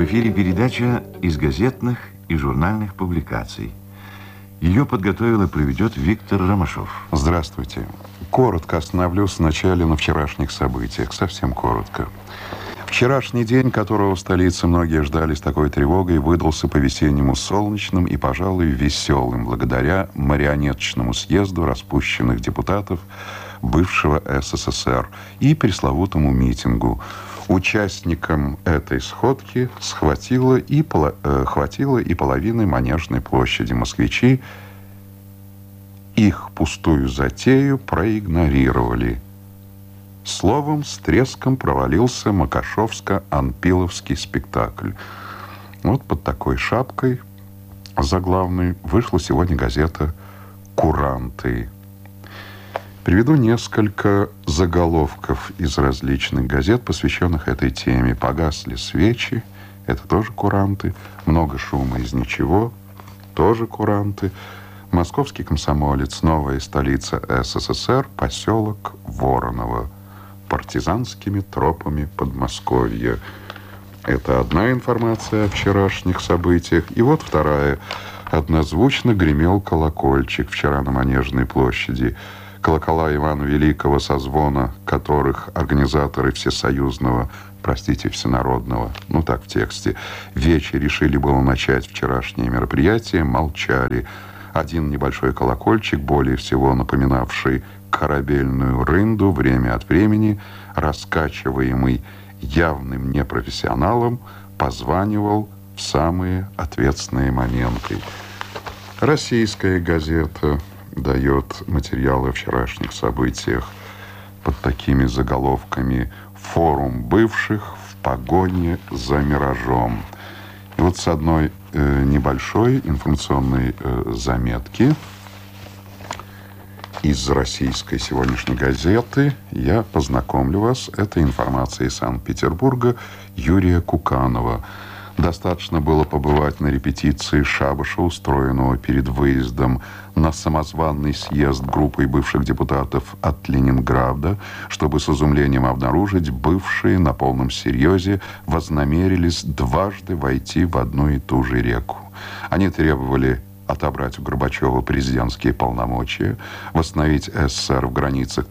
В эфире передача из газетных и журнальных публикаций. Ее подготовил и проведет Виктор Ромашов. Здравствуйте. Коротко остановлюсь вначале на вчерашних событиях. Совсем коротко. Вчерашний день, которого в столице многие ждали с такой тревогой, выдался по-весеннему солнечным и, пожалуй, веселым, благодаря марионеточному съезду распущенных депутатов бывшего СССР и пресловутому митингу. Участникам этой сходки хватило и половины Манежной площади. Москвичи их пустую затею проигнорировали. Словом, с треском провалился Макашовско-Анпиловский спектакль. Вот под такой шапкой заглавной вышла сегодня газета «Куранты». Приведу несколько заголовков из различных газет, посвященных этой теме. «Погасли свечи» — это тоже куранты. «Много шума из ничего» — тоже куранты. «Московский комсомолец. Новая столица СССР. Поселок Воронова. Партизанскими тропами Подмосковья». Это одна информация о вчерашних событиях. И вот вторая. Однозвучно гремел колокольчик вчера на Манежной площади. Колокола Ивана Великого, со звона которых организаторы всесоюзного, всенародного, так в тексте, вечер решили было начать вчерашнее мероприятие, молчали. Один небольшой колокольчик, более всего напоминавший корабельную рынду, время от времени, раскачиваемый явным непрофессионалом, позванивал в самые ответственные моменты. Российская газета дает материалы о вчерашних событиях под такими заголовками: «Форум бывших в погоне за миражом». И вот с одной небольшой информационной заметки из российской сегодняшней газеты я познакомлю вас. Это информация из Санкт-Петербурга Юрия Куканова. Достаточно было побывать на репетиции шабаша, устроенного перед выездом на самозванный съезд группой бывших депутатов от Ленинграда, чтобы с изумлением обнаружить, бывшие на полном серьезе вознамерились дважды войти в одну и ту же реку. Они требовали отобрать у Горбачева президентские полномочия, восстановить СССР в границах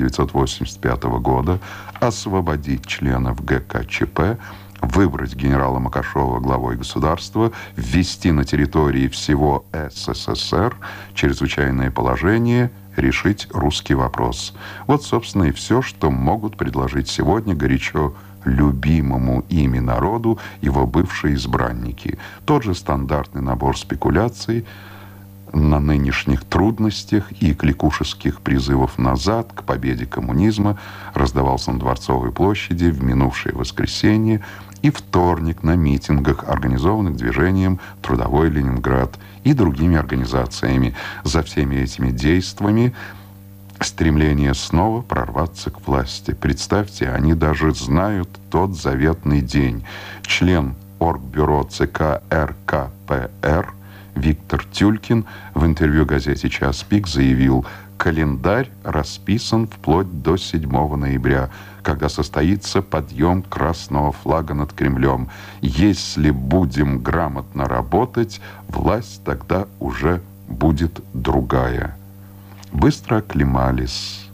1985 года, освободить членов ГКЧП, выбрать генерала Макашова главой государства, ввести на территории всего СССР чрезвычайное положение, решить русский вопрос. Вот, собственно, и все, что могут предложить сегодня горячо любимому ими народу его бывшие избранники. Тот же стандартный набор спекуляций на нынешних трудностях и кликушеских призывов назад к победе коммунизма раздавался на Дворцовой площади в минувшее воскресенье и вторник на митингах, организованных движением «Трудовой Ленинград» и другими организациями. За всеми этими действиями стремление снова прорваться к власти. Представьте, они даже знают тот заветный день. Член Оргбюро ЦК РКПР Виктор Тюлькин в интервью газете «Час пик» заявил: календарь расписан вплоть до 7 ноября, когда состоится подъем красного флага над Кремлем. Если будем грамотно работать, власть тогда уже будет другая. Быстро оклемались.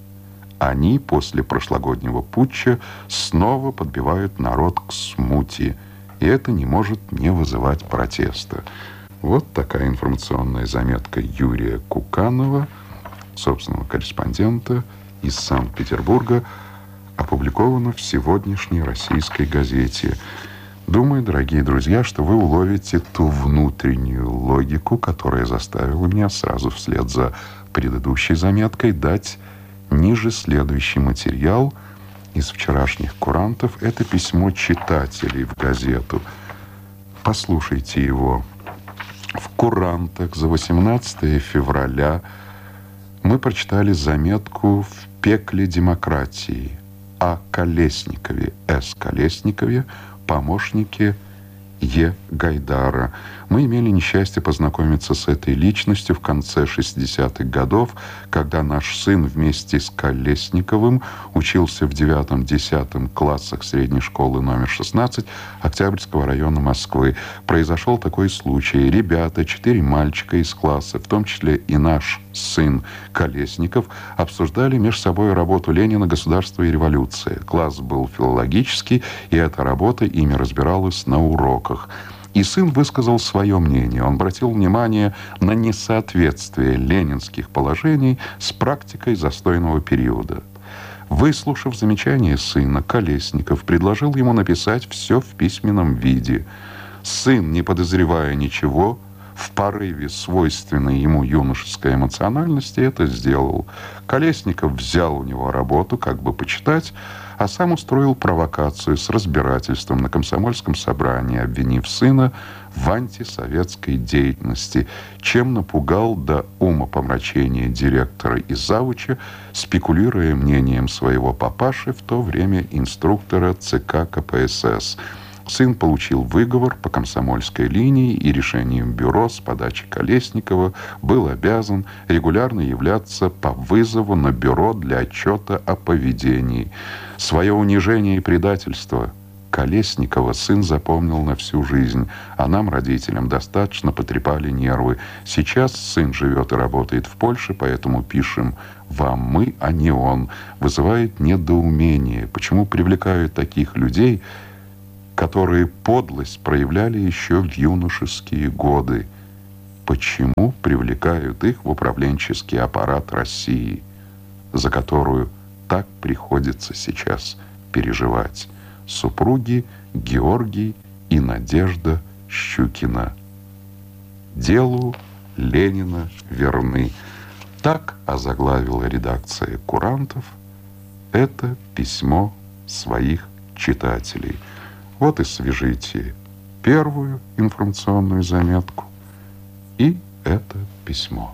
Они после прошлогоднего путча снова подбивают народ к смуте, и это не может не вызывать протеста. Вот такая информационная заметка Юрия Куканова, собственного корреспондента из Санкт-Петербурга, опубликована в сегодняшней российской газете. Думаю, дорогие друзья, что вы уловите ту внутреннюю логику, которая заставила меня сразу вслед за предыдущей заметкой дать ниже следующий материал из вчерашних курантов. Это письмо читателей в газету. Послушайте его. В курантах за 18 февраля мы прочитали заметку «В пекле демократии» о Колесникове, С. Колесникове, помощнике Е. Гайдара. Мы имели несчастье познакомиться с этой личностью в конце 60-х годов, когда наш сын вместе с Колесниковым учился в 9-10 классах средней школы номер 16 Октябрьского района Москвы. Произошел такой случай. Ребята, 4 мальчика из класса, в том числе и наш сын Колесников, обсуждали между собой работу Ленина «Государство и революция». Класс был филологический, и эта работа ими разбиралась на уроках. И сын высказал свое мнение. Он обратил внимание на несоответствие ленинских положений с практикой застойного периода. Выслушав замечание сына, Колесников предложил ему написать все в письменном виде. Сын, не подозревая ничего, в порыве свойственной ему юношеской эмоциональности это сделал. Колесников взял у него работу, как бы почитать, а сам устроил провокацию с разбирательством на комсомольском собрании, обвинив сына в антисоветской деятельности, чем напугал до умопомрачения директора и завуча, спекулируя мнением своего папаши, в то время инструктора ЦК КПСС. Сын получил выговор по комсомольской линии и решением бюро с подачи Колесникова был обязан регулярно являться по вызову на бюро для отчета о поведении. Свое унижение и предательство Колесникова сын запомнил на всю жизнь, а нам, родителям, достаточно потрепали нервы. Сейчас сын живет и работает в Польше, поэтому пишем вам мы, а не он. Вызывает недоумение, почему привлекают таких людей, которые подлость проявляли еще в юношеские годы. Почему привлекают их в управленческий аппарат России, за которую так приходится сейчас переживать? Супруги Георгий и Надежда Щукина. Делу Ленина верны. Так озаглавила редакция «Курантов» это письмо своих читателей. Вот и свяжите первую информационную заметку и это письмо.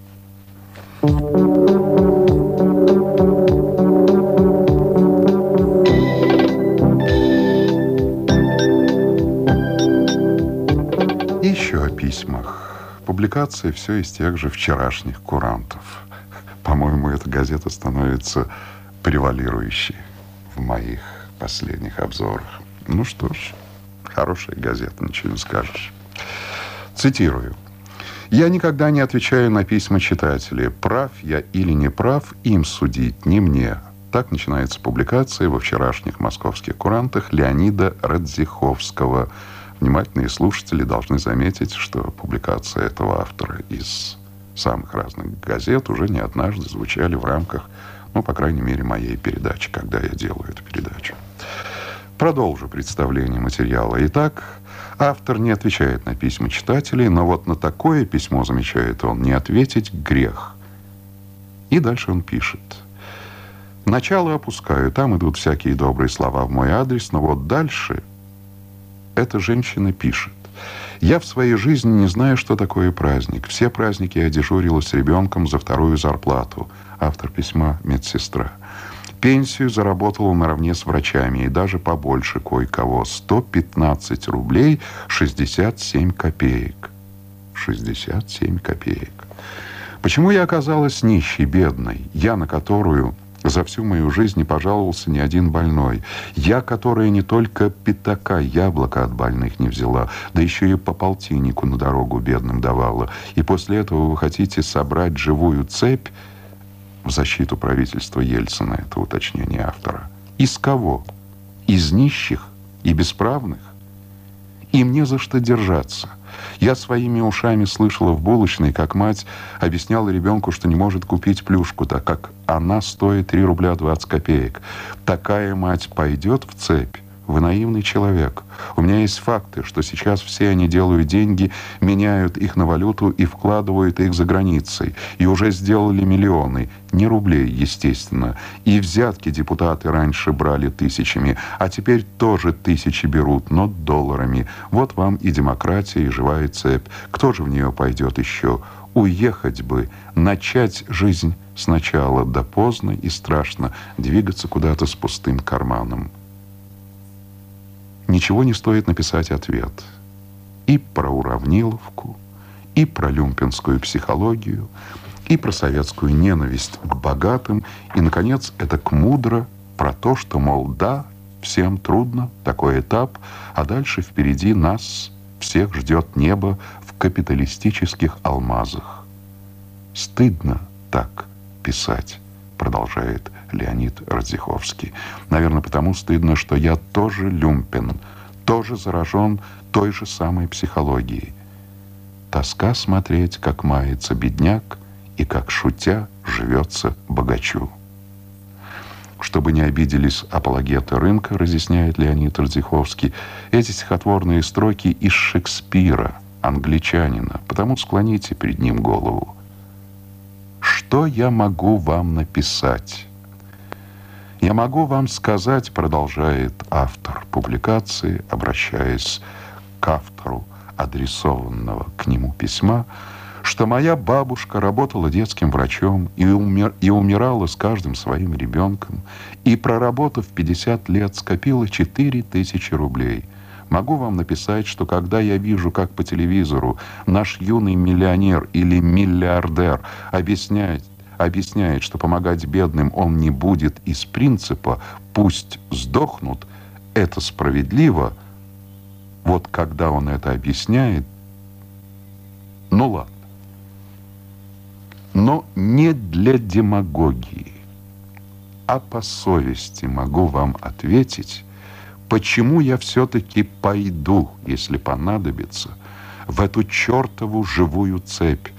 Еще о письмах. Публикация все из тех же вчерашних курантов. По-моему, эта газета становится превалирующей в моих последних обзорах. Ну что ж, хорошая газета, ничего не скажешь. Цитирую. «Я никогда не отвечаю на письма читателей. Прав я или не прав, им судить, не мне». Так начинается публикация во вчерашних московских курантах Леонида Радзиховского. Внимательные слушатели должны заметить, что публикация этого автора из самых разных газет уже не однажды звучали в рамках, ну, по крайней мере, моей передачи, когда я делаю эту передачу. Продолжу представление материала. Итак, автор не отвечает на письма читателей, но вот на такое письмо, замечает он, не ответить грех. И дальше он пишет. «Начало опускаю, там идут всякие добрые слова в мой адрес, но вот дальше эта женщина пишет. Я в своей жизни не знаю, что такое праздник. Все праздники я дежурила с ребенком за 2-ю зарплату». Автор письма – медсестра. Пенсию заработала наравне с врачами, и даже побольше кое-кого. 115 рублей 67 копеек. 67 копеек. Почему я оказалась нищей, бедной? Я, на которую за всю мою жизнь не пожаловался ни один больной. Я, которая не только пятака яблока от больных не взяла, да еще и по полтиннику на дорогу бедным давала. И после этого вы хотите собрать живую цепь в защиту правительства Ельцина, это уточнение автора. Из кого? Из нищих и бесправных? Им не за что держаться. Я своими ушами слышала в булочной, как мать объясняла ребенку, что не может купить плюшку, так как она стоит 3 рубля 20 копеек. Такая мать пойдет в цепь? Вы наивный человек. У меня есть факты, что сейчас все они делают деньги, меняют их на валюту и вкладывают их за границей. И уже сделали миллионы. Не рублей, естественно. И взятки депутаты раньше брали тысячами, а теперь тоже тысячи берут, но долларами. Вот вам и демократия, и живая цепь. Кто же в нее пойдет еще? Уехать бы, начать жизнь сначала, да поздно и страшно двигаться куда-то с пустым карманом. Ничего не стоит написать ответ. и про уравниловку, и про люмпенскую психологию, и про советскую ненависть к богатым, и, наконец, это мудро про то, что, мол, да, всем трудно, такой этап, а дальше впереди нас всех ждет небо в капиталистических алмазах. Стыдно так писать, продолжает Леонид Радзиховский. Наверное, потому стыдно, что я тоже люмпен, тоже заражен той же самой психологией. Тоска смотреть, как мается бедняк, и как, шутя, живется богачу. Чтобы не обиделись апологеты рынка, разъясняет Леонид Радзиховский, эти стихотворные строки из Шекспира, англичанина, потому склоните перед ним голову. Что я могу вам написать? Я могу вам сказать, продолжает автор публикации, обращаясь к автору адресованного к нему письма, что моя бабушка работала детским врачом и умирала с каждым своим ребенком, и, проработав 50 лет, скопила 4000 рублей. Могу вам написать, что когда я вижу, как по телевизору наш юный миллионер или миллиардер объясняет, что помогать бедным он не будет из принципа «пусть сдохнут», это справедливо. Вот когда он это объясняет, ну ладно. Но не для демагогии, а по совести могу вам ответить, почему я все-таки пойду, если понадобится, в эту чертову живую цепь,